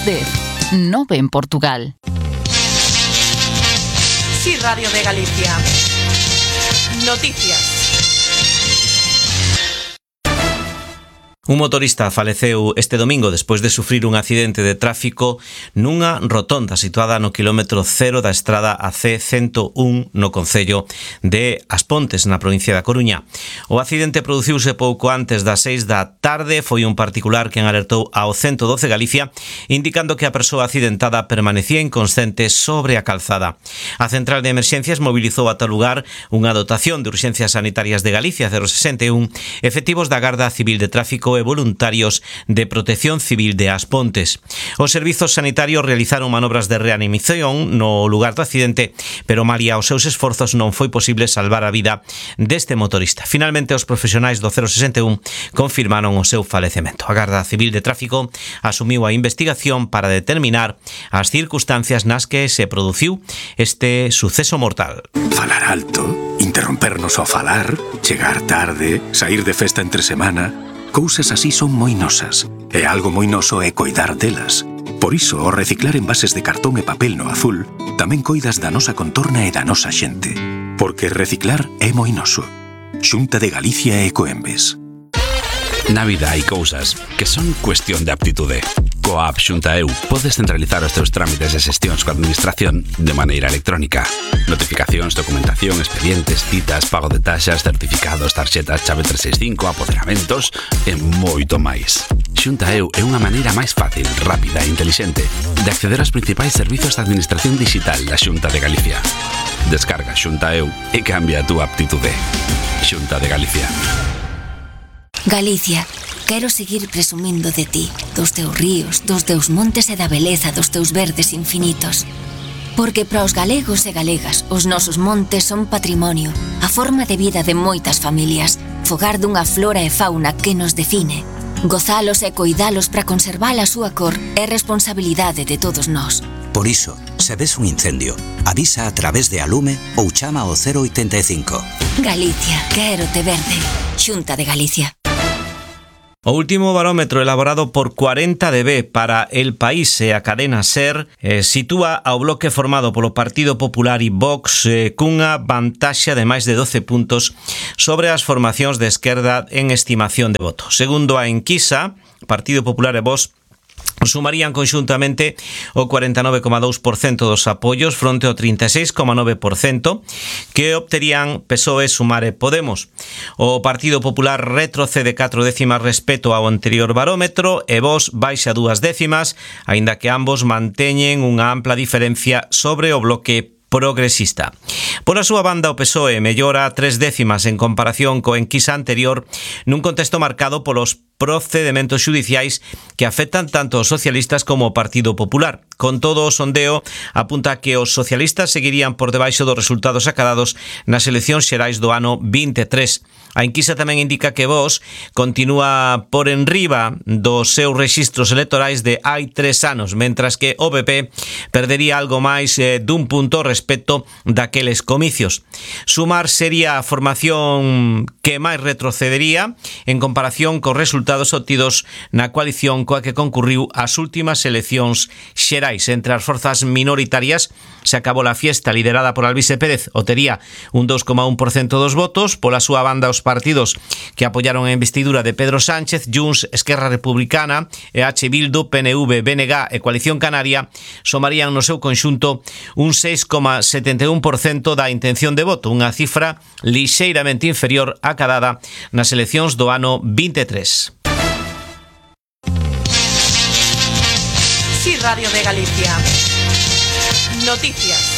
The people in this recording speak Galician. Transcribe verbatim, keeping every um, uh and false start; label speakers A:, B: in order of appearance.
A: dez, nove en Portugal.
B: Sí, Radio de Galicia. Noticias.
C: Un motorista faleceu este domingo despois de sufrir un accidente de tráfico nunha rotonda situada no quilómetro cero da estrada A C ciento un no concello de As Pontes, na provincia da Coruña. O accidente produciuse pouco antes das seis da tarde. Foi un particular quen alertou ao ciento doce Galicia, indicando que a persoa accidentada permanecía inconsciente sobre a calzada. A central de emerxencias mobilizou ata o lugar unha dotación de urxencias sanitarias de Galicia cero sesenta e un, efectivos da Garda Civil de Tráfico e voluntarios de Protección Civil de As Pontes. Os servizos sanitarios realizaron manobras de reanimación no lugar do accidente, pero malia os seus esforzos non foi posible salvar a vida deste motorista. Finalmente, os profesionais do cero sesenta e un confirmaron o seu falecemento. A Garda Civil de Tráfico asumiu a investigación para determinar as circunstancias nas que se produciu este suceso mortal.
D: Falar alto, interrompernos ao falar, chegar tarde, sair de festa entre semana... Cousas así son moi nosas, e algo moi noso é coidar delas. Por iso, ao reciclar envases de cartón e papel no azul, tamén coidas da nosa contorna e da nosa xente. Porque reciclar é moi noso. Xunta de Galicia e Ecoembes.
E: Na vida hai cousas que son cuestión de aptitude. Coa app Xunta Eu podes centralizar os teus trámites e xestións coa administración de maneira electrónica. Notificacións, documentación, expedientes, citas, pago de taxas, certificados, tarxetas, chave trescentos sesenta e cinco, apoderamento e moito máis. Xunta Eu é unha maneira máis fácil, rápida e intelixente de acceder aos principais servizos de administración digital da Xunta de Galicia. Descarga Xunta Eu e cambia a túa aptitude. Xunta de Galicia.
F: Galicia, quero seguir presumindo de ti, dos teus ríos, dos teus montes e da beleza dos teus verdes infinitos. Porque para os galegos e galegas, os nosos montes son patrimonio, a forma de vida de moitas familias, fogar dunha flora e fauna que nos define. Gozalos e coidalos para conservar a súa cor é responsabilidade de todos nós.
G: Por iso, se ves un incendio, avisa a través de Alume ou chama ao cero oitenta e cinco.
F: Galicia, quero te verde. Xunta de Galicia.
C: O último barómetro elaborado por cuarenta D B para El País e a cadena SER eh, sitúa ao bloque formado polo Partido Popular e Vox eh, cunha vantaxa de máis de doce puntos sobre as formacións de esquerda en estimación de voto. Segundo a enquisa, Partido Popular e Vox sumarían conxuntamente o cuarenta e nove coma dous por cento dos apoios fronte ao trinta e seis coma nove por cento que obterían P S O E, Sumar e Podemos. O Partido Popular retrocede catro décimas respecto ao anterior barómetro e Vox baixa dúas décimas, aínda que ambos manteñen unha ampla diferencia sobre o bloque progresista. Pola súa banda, o P S O E mellora tres décimas en comparación co enquisa anterior nun contexto marcado polos procedementos xudiciais que afectan tanto os socialistas como o Partido Popular. Con todo, o sondeo apunta que os socialistas seguirían por debaixo dos resultados acadados nas eleccións xerais do ano vinte e tres. A enquisa tamén indica que Vox continúa por enriba dos seus rexistros electorais de hai tres anos, mentras que o P P perdería algo máis eh, dun punto respecto daqueles comicios. Sumar sería a formación que máis retrocedería en comparación cos resultados obtidos na coalición coa que concurriu as últimas eleccións xerais. Entre as forzas minoritarias se acabou a fiesta liderada por Alvise Pérez, obtería un dous coma un por cento dos votos. Pola súa banda, os partidos que apoyaron a investidura de Pedro Sánchez, Junts, Esquerra Republicana, E H Bildu, P N V, B N G e Coalición Canaria somarían no seu conxunto un seis coma setenta e un por cento da intención de voto, unha cifra lixeiramente inferior á acadada nas eleccións do ano vinte e tres.
B: Sí, Radio de Galicia. Noticias.